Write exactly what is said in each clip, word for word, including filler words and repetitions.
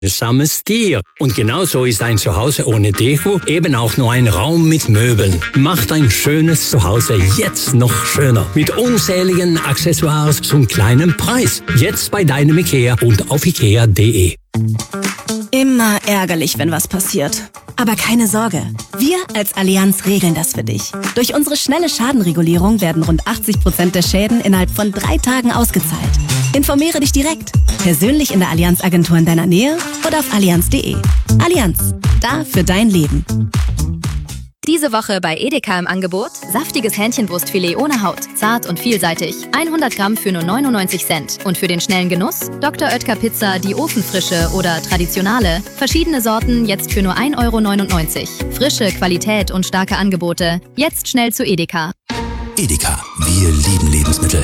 Sammes Tier. Und genauso ist ein Zuhause ohne Deko eben auch nur ein Raum mit Möbeln. Macht ein schönes Zuhause jetzt noch schöner. Mit unzähligen Accessoires zum kleinen Preis. Jetzt bei deinem Ikea und auf ikea punkt de. Immer ärgerlich, wenn was passiert. Aber keine Sorge, wir als Allianz regeln das für dich. Durch unsere schnelle Schadenregulierung werden rund achtzig Prozent der Schäden innerhalb von drei Tagen ausgezahlt. Informiere dich direkt, persönlich in der Allianz-Agentur in deiner Nähe oder auf allianz punkt de. Allianz, da für dein Leben. Diese Woche bei Edeka im Angebot: saftiges Hähnchenbrustfilet ohne Haut, zart und vielseitig, hundert Gramm für nur neunundneunzig Cent. Und für den schnellen Genuss Doktor Oetker Pizza, die Ofenfrische oder traditionale, verschiedene Sorten jetzt für nur ein Euro neunundneunzig. Frische Qualität und starke Angebote, jetzt schnell zu Edeka. Edeka, wir lieben Lebensmittel.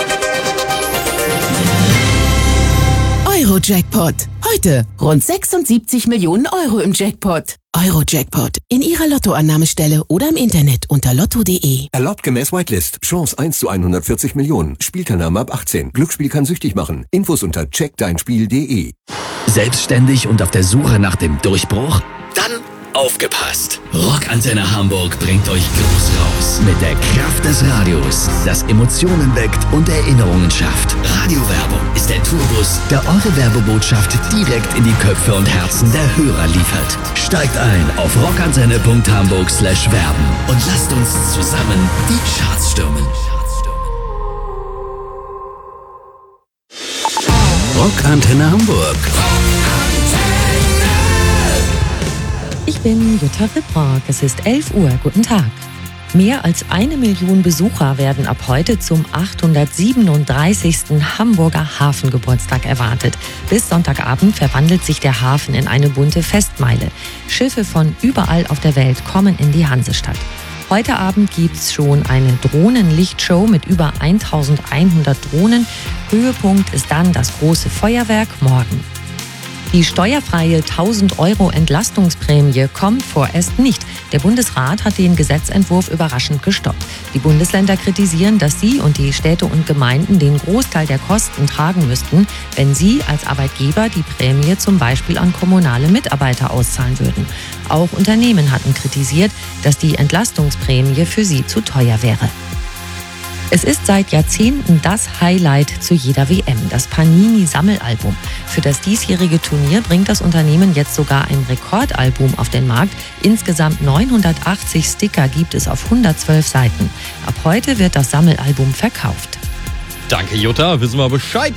Euro-Jackpot. Heute rund sechsundsiebzig Millionen Euro im Jackpot. Euro-Jackpot. In Ihrer Lottoannahmestelle oder im Internet unter lotto punkt de. Erlaubt gemäß Whitelist. Chance eins zu hundertvierzig Millionen. Spielteilnahme ab achtzehn. Glücksspiel kann süchtig machen. Infos unter check dein spiel punkt de. Selbstständig und auf der Suche nach dem Durchbruch? Dann aufgepasst! Rockantenne Hamburg bringt euch groß raus mit der Kraft des Radios, das Emotionen weckt und Erinnerungen schafft. Radiowerbung ist der Tourbus, der eure Werbebotschaft direkt in die Köpfe und Herzen der Hörer liefert. Steigt ein auf rockantenne punkt hamburg slash werben und lasst uns zusammen die Charts stürmen. Rockantenne Hamburg. Ich bin Jutta Wittbrock. Es ist elf Uhr. Guten Tag. Mehr als eine Million Besucher werden ab heute zum achthundertsiebenunddreißigsten Hamburger Hafengeburtstag erwartet. Bis Sonntagabend verwandelt sich der Hafen in eine bunte Festmeile. Schiffe von überall auf der Welt kommen in die Hansestadt. Heute Abend gibt's schon eine Drohnenlichtshow mit über eintausendeinhundert Drohnen. Höhepunkt ist dann das große Feuerwerk morgen. Die steuerfreie tausend Euro Entlastungsprämie kommt vorerst nicht. Der Bundesrat hat den Gesetzentwurf überraschend gestoppt. Die Bundesländer kritisieren, dass sie und die Städte und Gemeinden den Großteil der Kosten tragen müssten, wenn sie als Arbeitgeber die Prämie zum Beispiel an kommunale Mitarbeiter auszahlen würden. Auch Unternehmen hatten kritisiert, dass die Entlastungsprämie für sie zu teuer wäre. Es ist seit Jahrzehnten das Highlight zu jeder W M, das Panini-Sammelalbum. Für das diesjährige Turnier bringt das Unternehmen jetzt sogar ein Rekordalbum auf den Markt. Insgesamt neunhundertachtzig Sticker gibt es auf hundertzwölf Seiten. Ab heute wird das Sammelalbum verkauft. Danke Jutta, wissen wir Bescheid.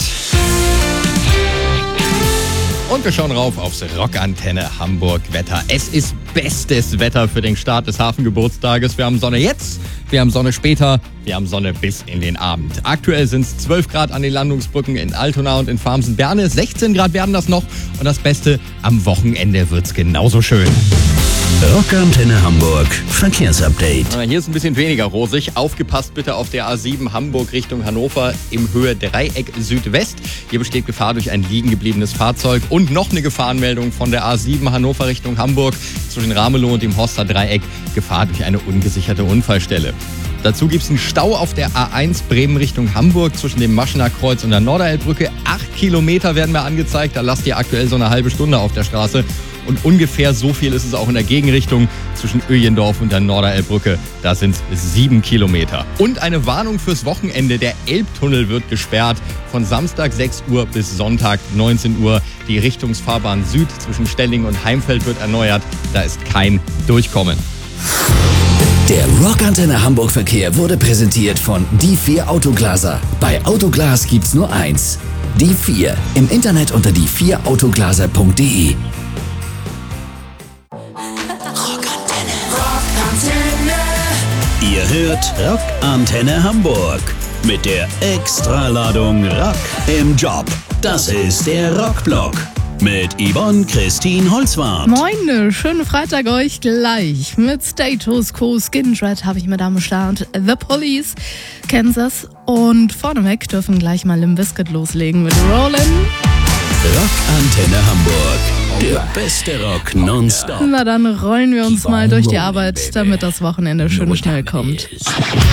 Und wir schauen rauf aufs Rockantenne Hamburg Wetter. Es ist bestes Wetter für den Start des Hafengeburtstages. Wir haben Sonne jetzt, wir haben Sonne später, wir haben Sonne bis in den Abend. Aktuell sind es zwölf Grad an den Landungsbrücken in Altona und in Farmsen-Berne. sechzehn Grad werden das noch. Und das Beste, am Wochenende wird's genauso schön. Rockantenne Hamburg Verkehrsupdate. Hier ist ein bisschen weniger rosig. Aufgepasst bitte auf der A sieben Hamburg Richtung Hannover im Höhe Dreieck Südwest. Hier besteht Gefahr durch ein liegen gebliebenes Fahrzeug. Und noch eine Gefahrenmeldung von der A sieben Hannover Richtung Hamburg zwischen Ramelow und dem Horster Dreieck. Gefahr durch eine ungesicherte Unfallstelle. Dazu gibt es einen Stau auf der A eins Bremen Richtung Hamburg zwischen dem Maschener Kreuz und der Norderelbbrücke. Acht Kilometer werden mir angezeigt. Da lasst ihr aktuell so eine halbe Stunde auf der Straße. Und ungefähr so viel ist es auch in der Gegenrichtung zwischen Öjendorf und der Norderelbbrücke. Da sind es sieben Kilometer. Und eine Warnung fürs Wochenende. Der Elbtunnel wird gesperrt. Von Samstag sechs Uhr bis Sonntag neunzehn Uhr. Die Richtungsfahrbahn Süd zwischen Stelling und Heimfeld wird erneuert. Da ist kein Durchkommen. Der Rockantenne Hamburg Verkehr wurde präsentiert von Die vier Autoglaser. Bei Autoglas gibt's nur eins. Die vier. Im Internet unter die vier autoglaser punkt de. Ihr hört Rockantenne Hamburg mit der Extraladung Rock im Job. Das ist der Rockblock mit Yvonne Christine Holzwarth. Moin, schönen Freitag euch gleich. Mit Status Quo, Skin Dread habe ich mit am Start. The Police, Kansas. Und vorneweg dürfen gleich mal Limp Bizkit loslegen mit Rollin'. Rockantenne Hamburg. Der beste Rock nonstop. Na dann rollen wir uns mal durch die Arbeit, damit das Wochenende schön schnell kommt.